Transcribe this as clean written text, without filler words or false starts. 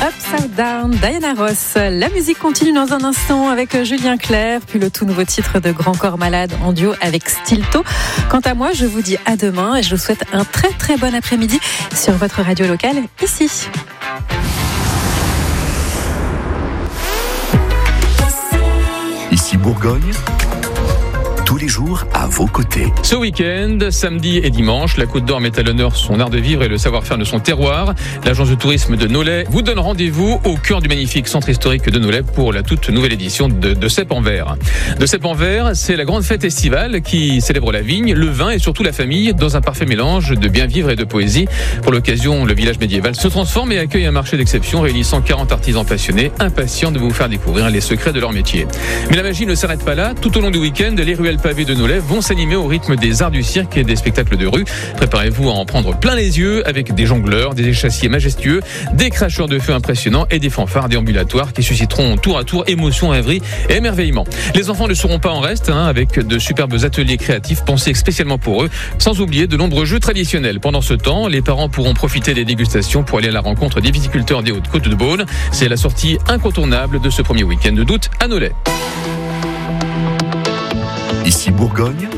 Upside Down, Diana Ross. La musique continue dans un instant avec Julien Clerc, puis le tout nouveau titre de Grand Corps Malade en duo avec Stilto. Quant à moi, je vous dis à demain et je vous souhaite un très très bon après-midi sur votre radio locale ici. Ici Bourgogne, tous les jours à vos côtés. Ce week-end, samedi et dimanche, la Côte d'Or met à l'honneur son art de vivre et le savoir-faire de son terroir. L'agence de tourisme de Nolay vous donne rendez-vous au cœur du magnifique centre historique de Nolay pour la toute nouvelle édition de Cep en Vert. De Cep en Vert, c'est la grande fête estivale qui célèbre la vigne, le vin et surtout la famille dans un parfait mélange de bien vivre et de poésie. Pour l'occasion, le village médiéval se transforme et accueille un marché d'exception réunissant 40 artisans passionnés, impatients de vous faire découvrir les secrets de leur métier. Mais la magie ne s'arrête pas là. Tout au long du week-end, les ruelles pavées de Nolay vont s'animer au rythme des arts du cirque et des spectacles de rue. Préparez-vous à en prendre plein les yeux avec des jongleurs, des échassiers majestueux, des cracheurs de feu impressionnants et des fanfares déambulatoires qui susciteront tour à tour émotion, rêverie et émerveillement. Les enfants ne seront pas en reste avec de superbes ateliers créatifs pensés spécialement pour eux, sans oublier de nombreux jeux traditionnels. Pendant ce temps, les parents pourront profiter des dégustations pour aller à la rencontre des viticulteurs des Hautes-Côtes de Beaune. C'est la sortie incontournable de ce premier week-end d'août à Nolay. Ici Bourgogne.